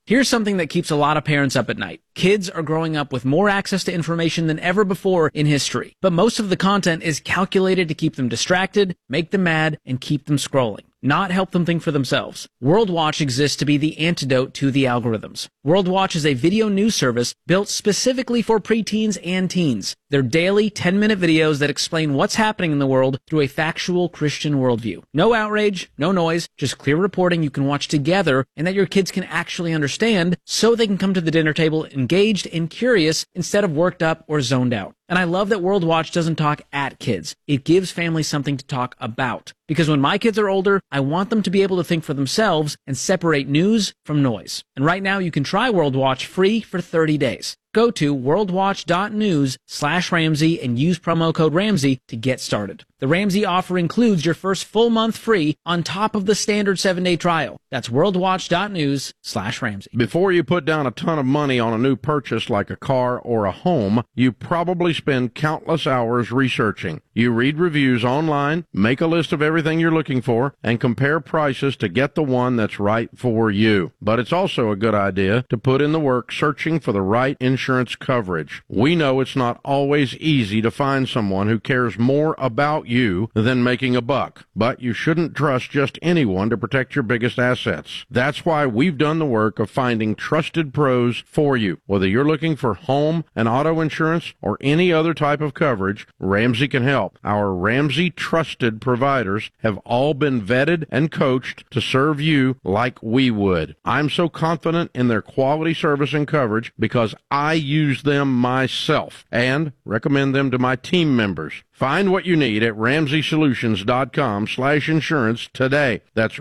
Here's something that keeps a lot of parents up at night. Kids are growing up with more access to information than ever before in history, but most of the content is calculated to keep them distracted, make them mad, and keep them scrolling, not help them think for themselves. World Watch exists to be the antidote to the algorithms. World Watch is a video news service built specifically for preteens and teens. They're daily 10-minute videos that explain what's happening in the world through a factual Christian worldview. No outrage, no noise, just clear reporting you can watch together and that your kids can actually understand so they can come to the dinner table engaged and curious instead of worked up or zoned out. And I love that World Watch doesn't talk at kids. It gives families something to talk about. Because when my kids are older, I want them to be able to think for themselves and separate news from noise. And right now you can try World Watch free for 30 days. Go to worldwatch.news/Ramsey and use promo code Ramsey to get started. The Ramsey offer includes your first full month free on top of the standard 7-day trial. That's worldwatch.news/Ramsey. Before you put down a ton of money on a new purchase like a car or a home, you probably spend countless hours researching. You read reviews online, make a list of everything you're looking for, and compare prices to get the one that's right for you. But it's also a good idea to put in the work searching for the right insurance coverage. We know it's not always easy to find someone who cares more about you than making a buck, but you shouldn't trust just anyone to protect your biggest assets. That's why we've done the work of finding trusted pros for you. Whether you're looking for home and auto insurance or any other type of coverage, Ramsey can help. Our Ramsey trusted providers have all been vetted and coached to serve you like we would. I'm so confident in their quality service and coverage because I use them myself and recommend them to my team members. Find what you need at RamseySolutions.com/insurance today. That's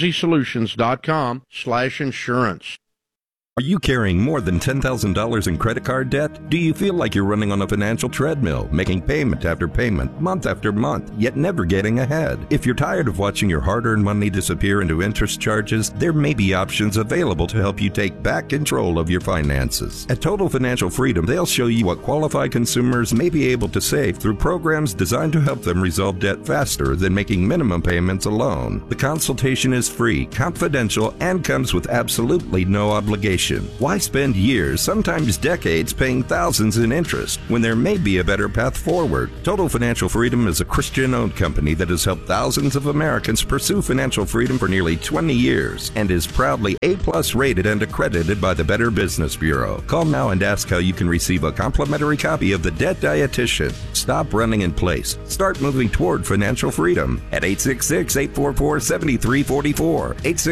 RamseySolutions.com/insurance. Are you carrying more than $10,000 in credit card debt? Do you feel like you're running on a financial treadmill, making payment after payment, month after month, yet never getting ahead? If you're tired of watching your hard-earned money disappear into interest charges, there may be options available to help you take back control of your finances. At Total Financial Freedom, they'll show you what qualified consumers may be able to save through programs designed to help them resolve debt faster than making minimum payments alone. The consultation is free, confidential, and comes with absolutely no obligation. Why spend years, sometimes decades, paying thousands in interest when there may be a better path forward? Total Financial Freedom is a Christian-owned company that has helped thousands of Americans pursue financial freedom for nearly 20 years and is proudly A+ rated and accredited by the Better Business Bureau. Call now and ask how you can receive a complimentary copy of The Debt Dietitian. Stop running in place. Start moving toward financial freedom at 866-844-7344.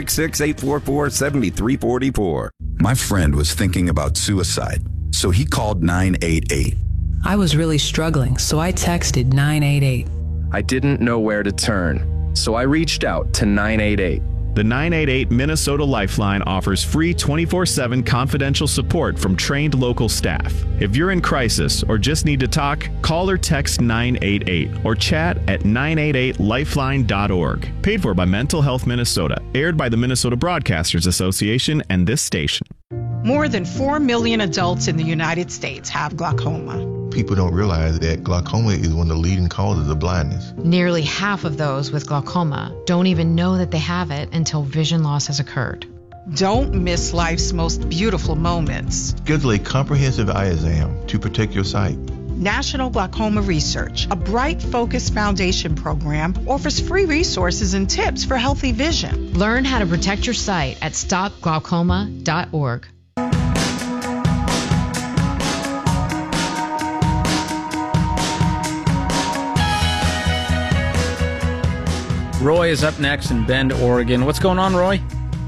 866-844-7344. My friend was thinking about suicide, so he called 988. I was really struggling, so I texted 988. I didn't know where to turn, so I reached out to 988. The 988 Minnesota Lifeline offers free 24/7 confidential support from trained local staff. If you're in crisis or just need to talk, call or text 988 or chat at 988lifeline.org. Paid for by Mental Health Minnesota. Aired by the Minnesota Broadcasters Association and this station. More than 4 million adults in the United States have glaucoma. People don't realize that glaucoma is one of the leading causes of blindness. Nearly half of those with glaucoma don't even know that they have it until vision loss has occurred. Don't miss life's most beautiful moments. Schedule a comprehensive eye exam to protect your sight. National Glaucoma Research, a Bright Focus Foundation program, offers free resources and tips for healthy vision. Learn how to protect your sight at stopglaucoma.org. Roy is up next in Bend, Oregon. What's going on, Roy?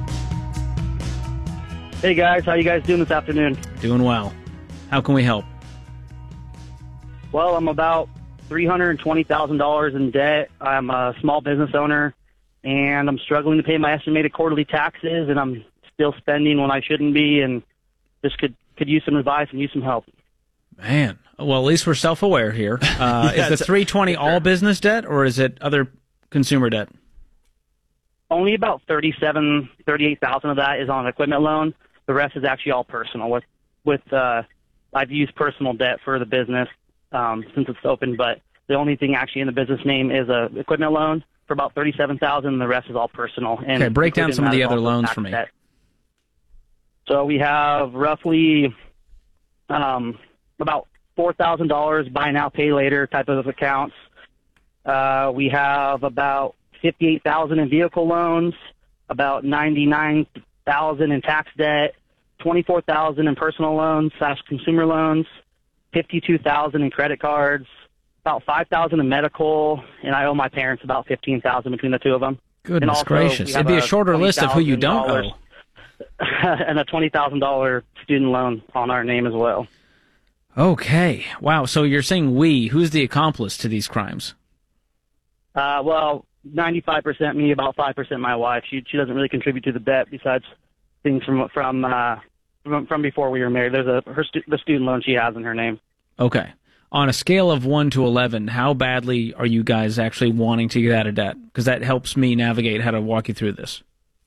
Hey, guys. How you guys doing this afternoon? Doing well. How can we help? Well, I'm about $320,000 in debt. I'm a small business owner, and I'm struggling to pay my estimated quarterly taxes, and I'm still spending when I shouldn't be, and just could use some advice and use some help. Man. Well, at least we're self-aware here. Is the 320 all business debt, or is it other consumer debt? Only about $38,000 of that is on an equipment loan. The rest is actually all personal. I've used personal debt for the business since it's open, but the only thing actually in the business name is a equipment loan for about $37,000, and the rest is all personal. And okay, break down some of the other loans for me. Debt. So we have roughly about $4,000 buy now, pay later type of accounts. We have about $58,000 in vehicle loans, about $99,000 in tax debt, $24,000 in personal loans / consumer loans, $52,000 in credit cards, about $5,000 in medical, and I owe my parents about $15,000 between the two of them. Goodness gracious. It'd be a shorter list of who you don't owe. And a $20,000 student loan on our name as well. Okay. Wow. So you're saying who's the accomplice to these crimes? Well, 95% me, about 5% my wife. She doesn't really contribute to the debt besides things from before we were married. There's the student loan she has in her name. Okay. On a scale of 1 to 11, how badly are you guys actually wanting to get out of debt? Because that helps me navigate how to walk you through this.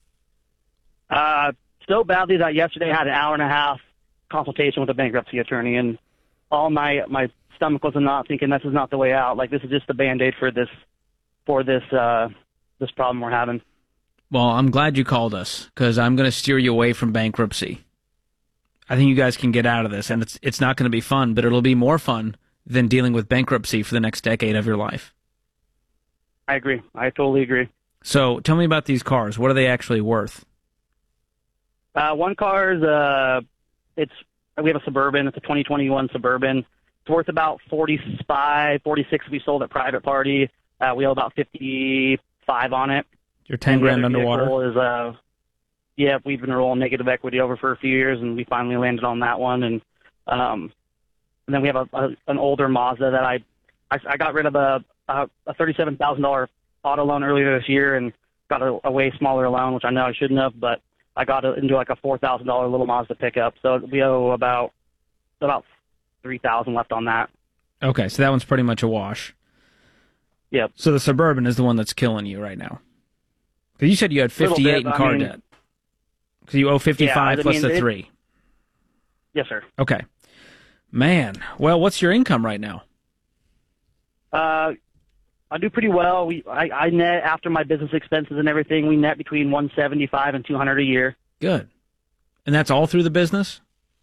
So badly that yesterday I had an hour-and-a-half consultation with a bankruptcy attorney, and all my stomach was in knot, thinking this is not the way out. Like, this is just a Band-Aid for this problem we're having. Well, I'm glad you called us, because I'm going to steer you away from bankruptcy. I think you guys can get out of this, and it's not going to be fun, but it'll be more fun than dealing with bankruptcy for the next decade of your life. I agree. I totally agree. So tell me about these cars. What are they actually worth? One car is we have a Suburban. It's a 2021 Suburban. It's worth about $45, $46 we sold at private party. We owe about $55 on it. You're 10 grand underwater. We've been rolling negative equity over for a few years, and we finally landed on that one. And then we have an older Mazda that I got rid of a $37,000 auto loan earlier this year and got a way smaller loan, which I know I shouldn't have, but I got it into like a $4,000 little Mazda pickup. So we owe about $3,000 left on that. Okay, so that one's pretty much a wash. Yep. So the Suburban is the one that's killing you right now. Because you said you had 58 in car debt. Because you owe 55 plus the 3. Yes, sir. Okay. Man, well, what's your income right now? I do pretty well. I net, after my business expenses and everything, we net between $175 and $200 a year. Good. And that's all through the business?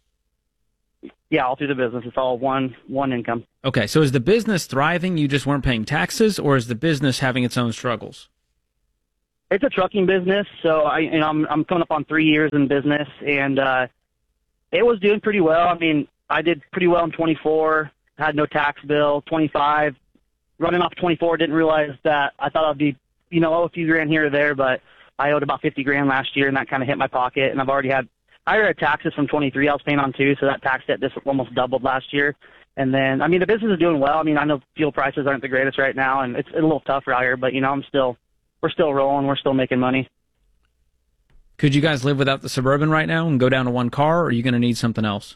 Yeah, all through the business. It's all one income. Okay, so is the business thriving, you just weren't paying taxes, or is the business having its own struggles? It's a trucking business, so I'm coming up on 3 years in business, and it was doing pretty well. I mean, I did pretty well in 24, had no tax bill. 25, running off 24, didn't realize that I thought I'd be, owe a few grand here or there, but I owed about 50 grand last year, and that kind of hit my pocket, and I've already had higher taxes from 23 I was paying on too, so that tax debt just almost doubled last year. And then, I mean, the business is doing well. I mean, I know fuel prices aren't the greatest right now, and it's a little tougher out here, but, we're still rolling. We're still making money. Could you guys live without the Suburban right now and go down to one car, or are you going to need something else?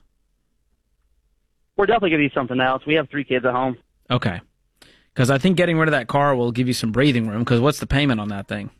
We're definitely going to need something else. We have 3 kids at home. Okay. Because I think getting rid of that car will give you some breathing room, because what's the payment on that thing?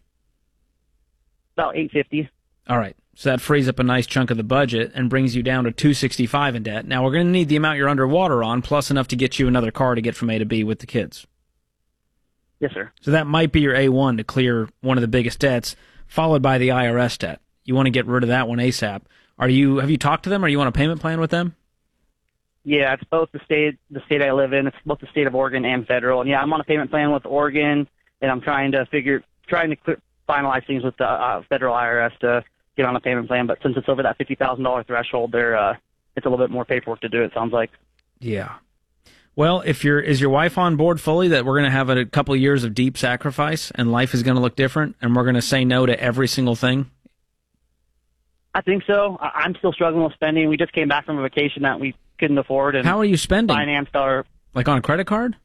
About $850. All right. So that frees up a nice chunk of the budget and brings you down to $265 in debt. Now, we're going to need the amount you're underwater on, plus enough to get you another car to get from A to B with the kids. Yes, sir. So that might be your A1 to clear one of the biggest debts, followed by the IRS debt. You want to get rid of that one ASAP. Have you talked to them, or you want a payment plan with them? Yeah, it's both the state I live in. It's both the state of Oregon and federal. And yeah, I'm on a payment plan with Oregon, and I'm trying to finalize things with the federal IRS to get on a payment plan. But since it's over that $50,000 threshold, it's a little bit more paperwork to do, it sounds like. Yeah. Well, is your wife on board fully that we're going to have a couple of years of deep sacrifice and life is going to look different and we're going to say no to every single thing? I think so. I'm still struggling with spending. We just came back from a vacation that we couldn't afford. And how are you spending? Financed our... Like on a credit card?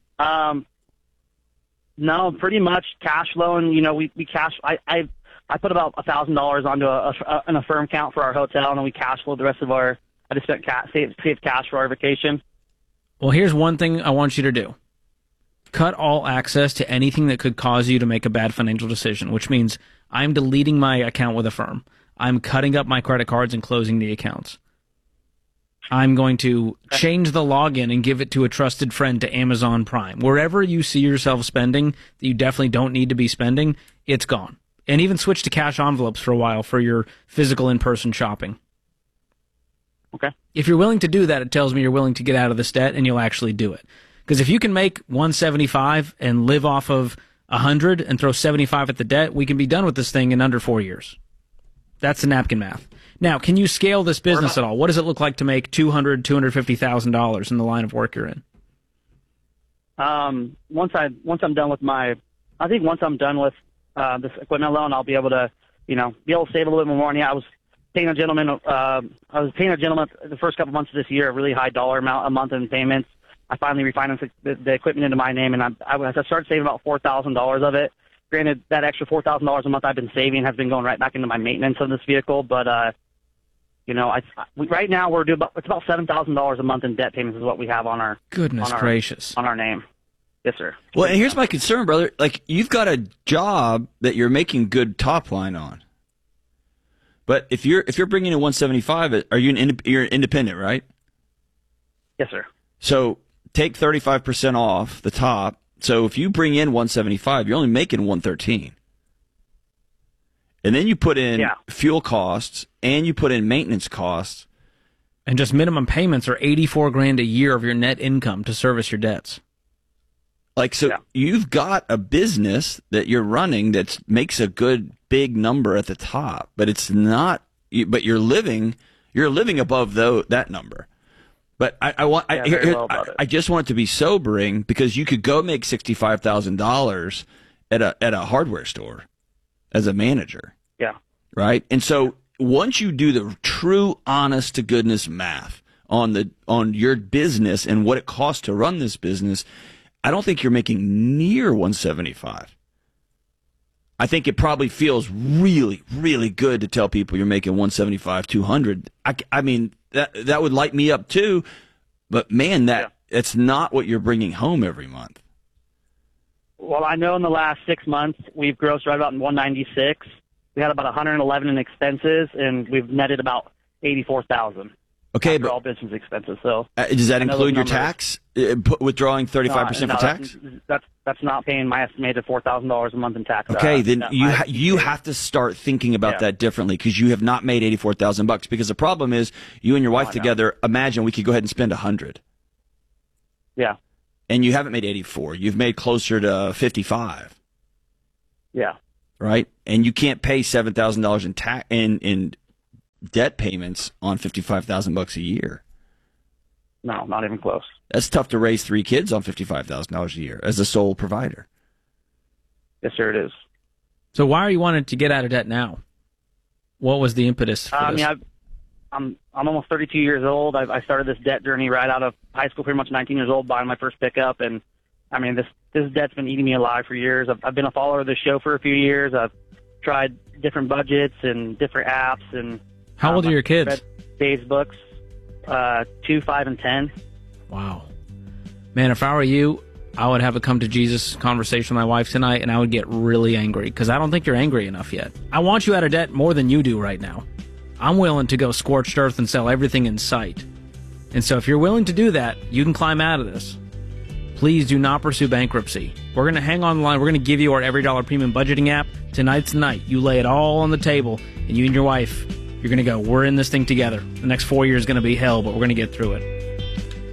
No, pretty much cash loan. We cash... I put about $1,000 onto an Affirm account for our hotel, and then we cash flowed the rest of our... I just saved cash for our vacation. Well, here's one thing I want you to do. Cut all access to anything that could cause you to make a bad financial decision, which means I'm deleting my account with Affirm. I'm cutting up my credit cards and closing the accounts. I'm going to change the login and give it to a trusted friend to Amazon Prime. Wherever you see yourself spending that you definitely don't need to be spending, it's gone. And even switch to cash envelopes for a while for your physical in-person shopping. Okay. If you're willing to do that, it tells me you're willing to get out of this debt and you'll actually do it. Because if you can make 175 and live off of 100 and throw 75 at the debt, we can be done with this thing in under 4 years. That's the napkin math. Now, can you scale this business at all? What does it look like to make $200,000, $250,000 in the line of work you're in? Once I'm done with this equipment loan, I'll be able to, save a little bit more money. I was paying a gentleman the first couple months of this year a really high dollar amount a month in payments. I finally refinanced the equipment into my name, and I started saving about $4,000 of it. Granted, that extra $4,000 a month I've been saving has been going right back into my maintenance of this vehicle, but right now it's about $7,000 a month in debt payments is what we have on our gracious on our name. Yes, sir. Well, and here's my concern, brother. Like, you've got a job that you're making good top line on, but if you're bringing in 175, you're independent, right? Yes, sir. So take 35% off the top. So if you bring in 175, you're only making 113. And then you put in fuel costs and you put in maintenance costs. And just minimum payments are $84,000 a year of your net income to service your debts. You've got a business that you're running that makes a good big number at the top, but it's not, but you're living above that number. But I just want it to be sobering, because you could go make $65,000 at a hardware store as a manager. Yeah. Right? And so once you do the true honest to goodness math on your business and what it costs to run this business, I don't think you're making near 175. I think it probably feels really, really good to tell people you're making 175, 200. I mean, that would light me up too, but man, it's not what you're bringing home every month. Well, I know in the last 6 months we've grossed right about 196. We had about 111 in expenses, and we've netted about 84,000. Okay, but all business expenses. So does that include your tax? Withdrawing 35% for tax? That's not paying my estimated $4,000 a month in tax. Okay, then you have to start thinking about that differently, because you have not made $84,000. Because the problem is, you and your wife together. Imagine we could go ahead and spend 100. Yeah. And you haven't made 84. You've made closer to 55. Yeah. Right, and you can't pay $7,000 in debt payments on $55,000 a year. No, not even close. That's tough to raise 3 kids on $55,000 a year as a sole provider. Yes, sir, it is. So why are you wanting to get out of debt now? What was the impetus for this? I'm almost 32 years old. I started this debt journey right out of high school, pretty much 19 years old, buying my first pickup, and I mean this debt's been eating me alive for years. I've been a follower of the show for a few years. I've tried different budgets and different apps, and how old are your kids? Read Dave's books, 2, 5, and 10. Wow. Man, if I were you, I would have a come to Jesus conversation with my wife tonight, and I would get really angry, because I don't think you're angry enough yet. I want you out of debt more than you do right now. I'm willing to go scorched earth and sell everything in sight. And so if you're willing to do that, you can climb out of this. Please do not pursue bankruptcy. We're going to hang on the line. We're going to give you our Every Dollar Premium Budgeting app. Tonight's the night. You lay it all on the table, and you and your wife, you're going to go, we're in this thing together. The next 4 years is going to be hell, but we're going to get through it.